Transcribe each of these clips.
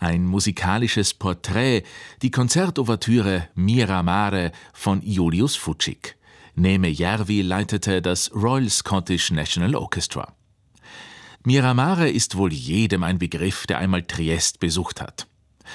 Ein musikalisches Porträt, die Konzertouvertüre Miramare von Julius Fučík. Neeme Järvi leitete das Royal Scottish National Orchestra. Miramare ist wohl jedem ein Begriff, der einmal Triest besucht hat.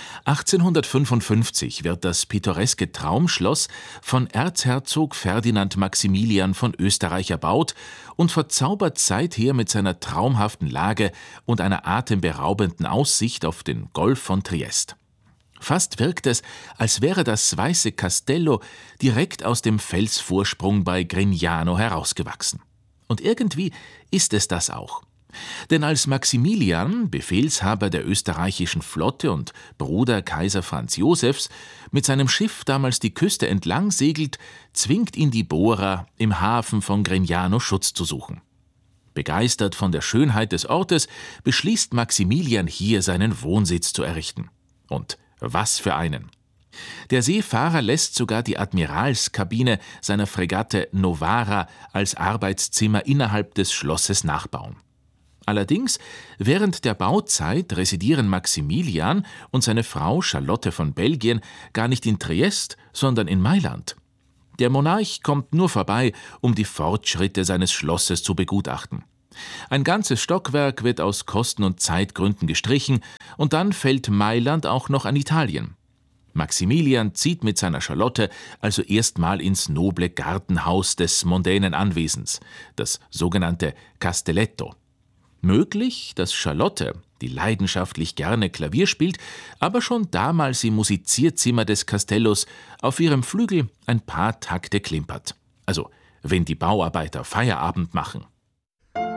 1855 wird das pittoreske Traumschloss von Erzherzog Ferdinand Maximilian von Österreich erbaut und verzaubert seither mit seiner traumhaften Lage und einer atemberaubenden Aussicht auf den Golf von Triest. Fast wirkt es, als wäre das weiße Castello direkt aus dem Felsvorsprung bei Grignano herausgewachsen. Und irgendwie ist es das auch. Denn als Maximilian, Befehlshaber der österreichischen Flotte und Bruder Kaiser Franz Josefs, mit seinem Schiff damals die Küste entlang segelt, zwingt ihn die Bohrer, im Hafen von Grignano Schutz zu suchen. Begeistert von der Schönheit des Ortes, beschließt Maximilian, hier seinen Wohnsitz zu errichten. Und was für einen! Der Seefahrer lässt sogar die Admiralskabine seiner Fregatte Novara als Arbeitszimmer innerhalb des Schlosses nachbauen. Allerdings, während der Bauzeit residieren Maximilian und seine Frau Charlotte von Belgien gar nicht in Triest, sondern in Mailand. Der Monarch kommt nur vorbei, um die Fortschritte seines Schlosses zu begutachten. Ein ganzes Stockwerk wird aus Kosten- und Zeitgründen gestrichen und dann fällt Mailand auch noch an Italien. Maximilian zieht mit seiner Charlotte also erstmal ins noble Gartenhaus des mondänen Anwesens, das sogenannte Castelletto. Möglich, dass Charlotte, die leidenschaftlich gerne Klavier spielt, aber schon damals im Musizierzimmer des Castellos auf ihrem Flügel ein paar Takte klimpert. Also, wenn die Bauarbeiter Feierabend machen.